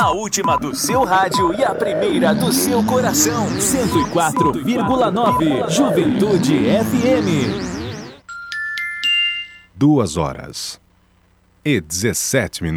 A última do seu rádio e a primeira do seu coração. 104,9 Juventude FM. 2h17